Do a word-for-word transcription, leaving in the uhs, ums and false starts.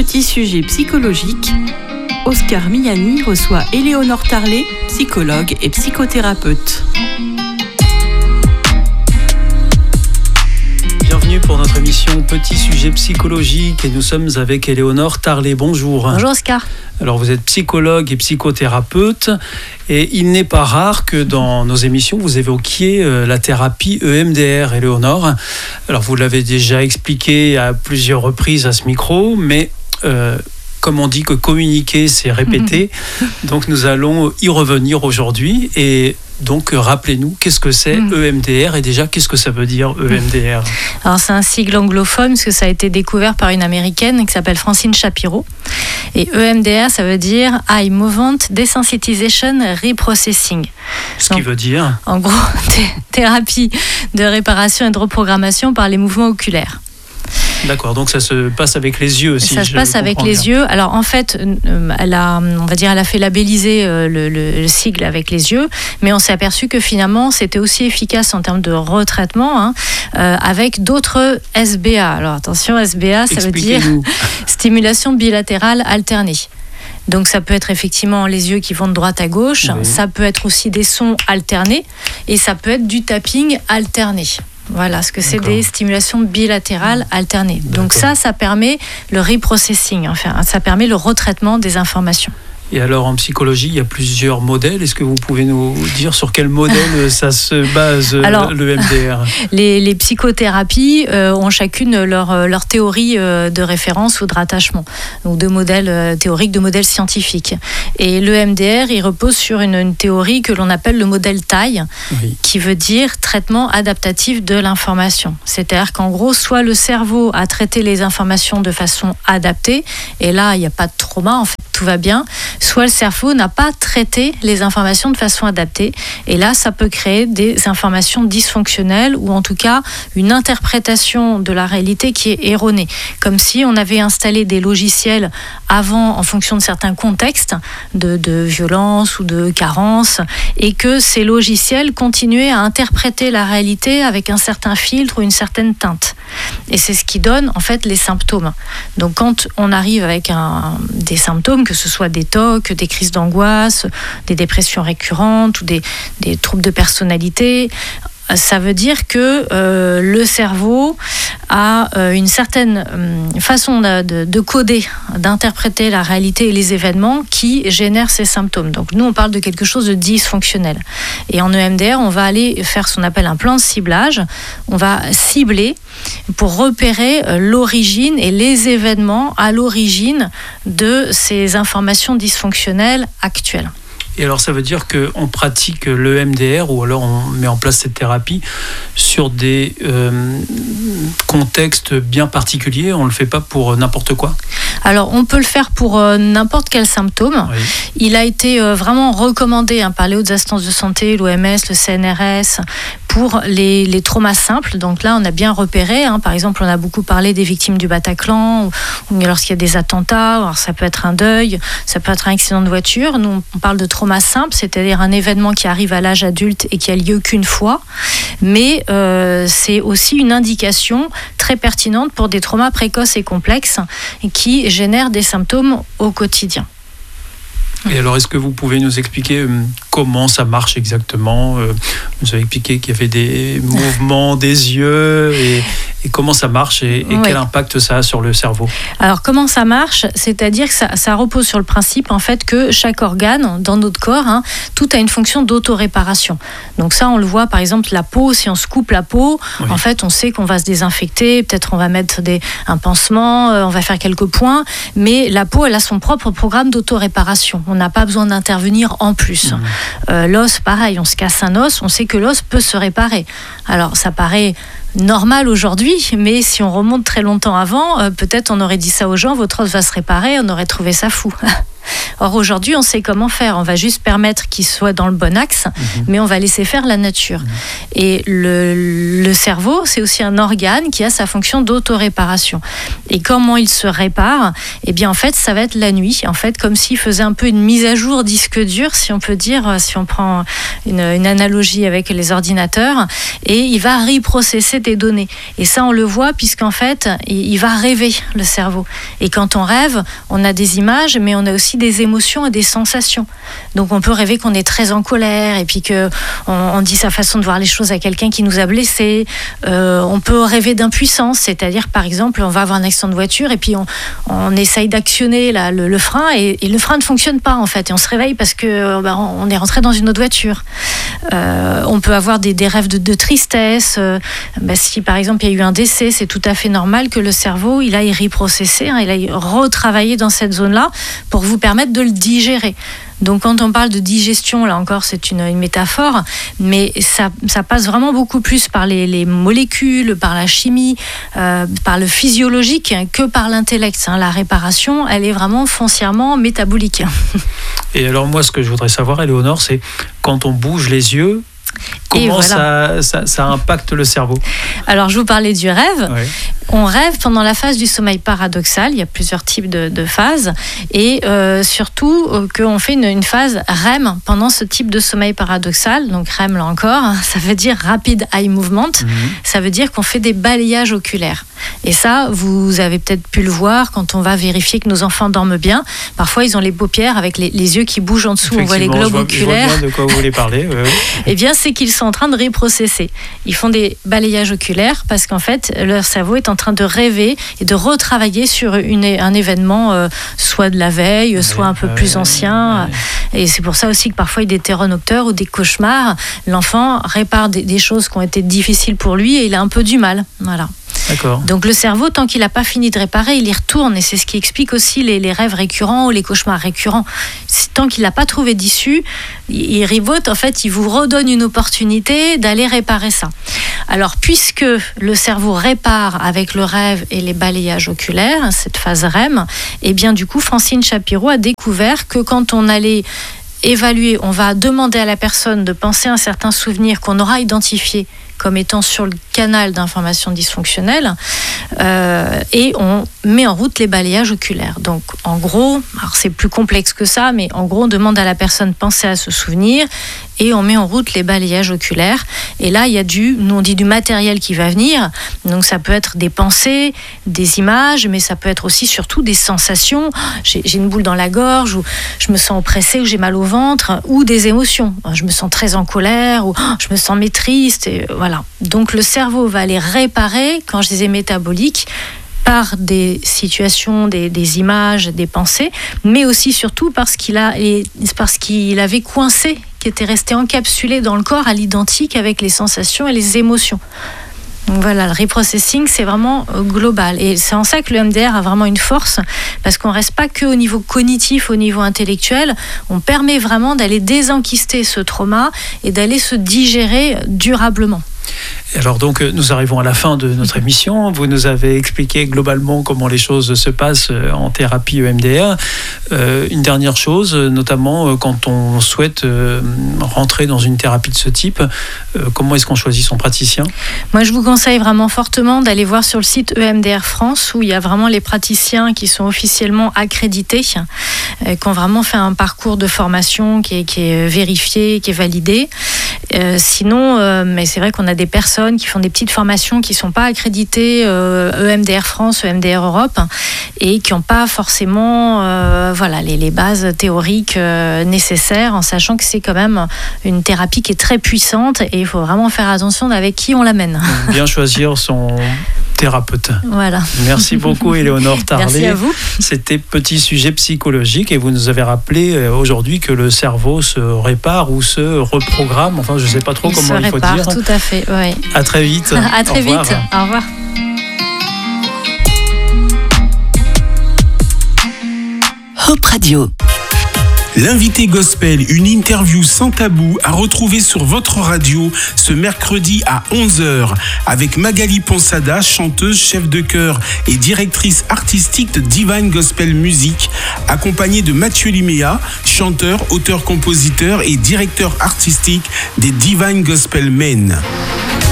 Petit sujet psychologique, Oscar Miani reçoit Éléonore Tarlet, psychologue et psychothérapeute. Bienvenue pour notre émission Petit sujet psychologique et nous sommes avec Éléonore Tarlet. Bonjour. Bonjour Oscar. Alors vous êtes psychologue et psychothérapeute et il n'est pas rare que dans nos émissions vous évoquiez la thérapie E M D R, Éléonore. Alors vous l'avez déjà expliqué à plusieurs reprises à ce micro, mais euh, comme on dit que communiquer c'est répéter, donc nous allons y revenir aujourd'hui et donc, rappelez-nous, qu'est-ce que c'est mmh. E M D R et déjà, qu'est-ce que ça veut dire E M D R ? Alors, c'est un sigle anglophone parce que ça a été découvert par une américaine qui s'appelle Francine Shapiro. Et E M D R, ça veut dire Eye Movement Desensitization Reprocessing. Ce donc, qui veut dire ? En gros, thé- thérapie de réparation et de reprogrammation par les mouvements oculaires. D'accord, donc ça se passe avec les yeux aussi. Ça se passe avec les yeux. Alors en fait, elle a, on va dire, elle a fait labelliser le, le, le sigle avec les yeux, mais on s'est aperçu que finalement c'était aussi efficace en termes de retraitement hein, euh, avec d'autres S B A. Alors attention, S B A, ça veut dire stimulation bilatérale alternée. Donc ça peut être effectivement les yeux qui vont de droite à gauche, oui. Ça peut être aussi des sons alternés et ça peut être du tapping alterné. Voilà, ce que c'est D'accord. Des stimulations bilatérales alternées. D'accord. Donc ça, ça permet le reprocessing, enfin, ça permet le retraitement des informations. Et alors, en psychologie, il y a plusieurs modèles. Est-ce que vous pouvez nous dire sur quel modèle ça se base, alors, le M D R ? les, les psychothérapies euh, ont chacune leur, leur théorie euh, de référence ou de rattachement. Donc, deux modèles euh, théoriques, deux modèles scientifiques. Et le M D R, il repose sur une, une théorie que l'on appelle le modèle taille, oui. Qui veut dire traitement adaptatif de l'information. C'est-à-dire qu'en gros, soit le cerveau a traité les informations de façon adaptée, et là, il n'y a pas de trauma, en fait, tout va bien, soit le cerveau n'a pas traité les informations de façon adaptée. Et là, ça peut créer des informations dysfonctionnelles ou en tout cas une interprétation de la réalité qui est erronée. Comme si on avait installé des logiciels avant en fonction de certains contextes de, de violence ou de carence et que ces logiciels continuaient à interpréter la réalité avec un certain filtre ou une certaine teinte. Et c'est ce qui donne en fait les symptômes. Donc quand on arrive avec un, des symptômes, que ce soit des tocs, des crises d'angoisse, des dépressions récurrentes ou des, des troubles de personnalité, ça veut dire que euh, le cerveau a euh, une certaine euh, façon de, de, de coder, d'interpréter la réalité et les événements qui génèrent ces symptômes. Donc nous, on parle de quelque chose de dysfonctionnel. Et en E M D R, on va aller faire ce qu'on appelle un plan de ciblage. On va cibler pour repérer euh, l'origine et les événements à l'origine de ces informations dysfonctionnelles actuelles. Et alors, ça veut dire qu'on pratique l'E M D R ou alors on met en place cette thérapie sur des euh, contextes bien particuliers. On ne le fait pas pour n'importe quoi ? Alors, on peut le faire pour euh, n'importe quel symptôme. Oui. Il a été euh, vraiment recommandé hein, par les hautes instances de santé, l'O M S, le C N R S, pour les, les traumas simples. Donc là, on a bien repéré. Hein, par exemple, on a beaucoup parlé des victimes du Bataclan, ou, ou lorsqu'il y a des attentats. Alors, ça peut être un deuil, ça peut être un accident de voiture. Nous, on parle de trauma simple, c'est-à-dire un événement qui arrive à l'âge adulte et qui a lieu qu'une fois. Mais euh, c'est aussi une indication très pertinente pour des traumas précoces et complexes qui génèrent des symptômes au quotidien. Et alors, est-ce que vous pouvez nous expliquer euh, comment ça marche exactement ? euh, Vous avez expliqué qu'il y avait des mouvements des yeux et, et comment ça marche et, et oui. Quel impact ça a sur le cerveau ? Alors, comment ça marche ? C'est-à-dire que ça, ça repose sur le principe en fait que chaque organe dans notre corps, hein, tout a une fonction d'autoréparation. Donc ça, on le voit par exemple la peau. Si on se coupe la peau, oui. En fait, on sait qu'on va se désinfecter. Peut-être on va mettre des, un pansement, euh, on va faire quelques points. Mais la peau, elle a son propre programme d'autoréparation. On n'a pas besoin d'intervenir en plus. Mmh. Euh, l'os, pareil, on se casse un os, on sait que l'os peut se réparer. Alors, ça paraît normal aujourd'hui, mais si on remonte très longtemps avant, euh, peut-être on aurait dit ça aux gens, votre os va se réparer, on aurait trouvé ça fou. Or aujourd'hui, on sait comment faire. On va juste permettre qu'il soit dans le bon axe, mmh. mais on va laisser faire la nature. Mmh. Et le, le cerveau, c'est aussi un organe qui a sa fonction d'autoréparation. Et comment il se répare? Eh bien, en fait, ça va être la nuit. En fait, comme s'il faisait un peu une mise à jour disque dur, si on peut dire, si on prend une, une analogie avec les ordinateurs, et il va reprocesser des données. Et ça, on le voit puisqu'en fait, il va rêver, le cerveau. Et quand on rêve, on a des images, mais on a aussi des émotions et des sensations. Donc, on peut rêver qu'on est très en colère et puis qu'on on dit sa façon de voir les choses à quelqu'un qui nous a blessés. Euh, on peut rêver d'impuissance, c'est-à-dire, par exemple, on va avoir un accident de voiture et puis on, on essaye d'actionner là, le, le frein et, et le frein ne fonctionne pas, en fait. Et on se réveille parce que bah, on est rentré dans une autre voiture. Euh, on peut avoir des, des rêves de, de tristesse. Euh, bah, si, par exemple, il y a eu un décès, c'est tout à fait normal que le cerveau, il aille reprocesser, hein, il aille retravailler dans cette zone-là pour vous permettre de le digérer. Donc quand on parle de digestion, là encore c'est une, une métaphore, mais ça, ça passe vraiment beaucoup plus par les, les molécules, par la chimie, euh, par le physiologique que par l'intellect. Hein. La réparation, elle est vraiment foncièrement métabolique. Et alors moi ce que je voudrais savoir, Éléonore, c'est quand on bouge les yeux, comment voilà. ça, ça, ça impacte le cerveau? Alors, je vous parlais du rêve. Oui. On rêve pendant la phase du sommeil paradoxal. Il y a plusieurs types de, de phases. Et euh, surtout, euh, qu'on fait une, une phase R E M pendant ce type de sommeil paradoxal. Donc, R E M, là encore, ça veut dire Rapid Eye Movement. Mm-hmm. Ça veut dire qu'on fait des balayages oculaires. Et ça, vous avez peut-être pu le voir quand on va vérifier que nos enfants dorment bien. Parfois, ils ont les paupières avec les, les yeux qui bougent en dessous. On voit les globes je vois, oculaires. Je vois bien de quoi vous voulez parler. Oui, oui. Eh bien, c'est qu'ils sont en train de reprocesser. Ils font des balayages oculaires parce qu'en fait, leur cerveau est en train de rêver et de retravailler sur une, un événement, euh, soit de la veille, ouais, soit un peu ouais, plus ancien. Ouais. Et c'est pour ça aussi que parfois, il y a des ptéronocteurs ou des cauchemars. L'enfant répare des, des choses qui ont été difficiles pour lui et il a un peu du mal. Voilà. D'accord. Donc le cerveau, tant qu'il n'a pas fini de réparer, il y retourne. Et c'est ce qui explique aussi les, les rêves récurrents ou les cauchemars récurrents. Tant qu'il n'a pas trouvé d'issue, il rivote, en fait, il vous redonne une opportunité d'aller réparer ça. Alors, puisque le cerveau répare avec le rêve et les balayages oculaires, cette phase R E M, eh bien, du coup, Francine Shapiro a découvert que quand on allait évaluer, on va demander à la personne de penser à un certain souvenir qu'on aura identifié comme étant sur le canal d'information dysfonctionnelle, euh, et on met en route les balayages oculaires. Donc, en gros, alors c'est plus complexe que ça, mais en gros, on demande à la personne de penser à ce souvenir et on met en route les balayages oculaires. Et là, il y a du, nous on dit du matériel qui va venir. Donc, ça peut être des pensées, des images, mais ça peut être aussi surtout des sensations. J'ai, j'ai une boule dans la gorge, ou je me sens oppressée, ou j'ai mal au ventre, ou des émotions. Je me sens très en colère, ou je me sens triste, et voilà. Donc le cerveau va aller réparer, quand je disais métabolique, par des situations, des, des images, des pensées, mais aussi surtout parce qu'il a, parce qu'il avait coincé, qui était resté encapsulé dans le corps à l'identique avec les sensations et les émotions. Donc voilà, le reprocessing, c'est vraiment global. Et c'est en ça que le M D R a vraiment une force, parce qu'on ne reste pas qu'au niveau cognitif, au niveau intellectuel. On permet vraiment d'aller désenquister ce trauma et d'aller se digérer durablement. Alors donc nous arrivons à la fin de notre émission. Vous nous avez expliqué globalement comment les choses se passent en thérapie E M D R. Euh, une dernière chose, notamment quand on souhaite euh, rentrer dans une thérapie de ce type, euh, comment est-ce qu'on choisit son praticien? Moi je vous conseille vraiment fortement d'aller voir sur le site E M D R France, où il y a vraiment les praticiens qui sont officiellement accrédités, euh, qui ont vraiment fait un parcours de formation qui est, qui est vérifié, qui est validé. Euh, sinon, euh, mais c'est vrai qu'on a des personnes qui font des petites formations qui ne sont pas accréditées euh, E M D R France, E M D R Europe, et qui n'ont pas forcément euh, voilà, les, les bases théoriques euh, nécessaires, en sachant que c'est quand même une thérapie qui est très puissante et il faut vraiment faire attention avec qui on l'amène. Bien choisir son thérapeute. Voilà. Merci beaucoup Éléonore Tarlet. Merci à vous. C'était Petit Sujet Psychologique et vous nous avez rappelé aujourd'hui que le cerveau se répare ou se reprogramme. Enfin, je ne sais pas trop il comment il faut répare, dire. Tout à fait, oui. À très vite. À très Au revoir. vite. Au revoir. Hope Radio. L'invité gospel, une interview sans tabou à retrouver sur votre radio ce mercredi à onze heures avec Magali Ponsada, chanteuse, chef de chœur et directrice artistique de Divine Gospel Music, accompagnée de Mathieu Liméa, chanteur, auteur-compositeur et directeur artistique des Divine Gospel Men.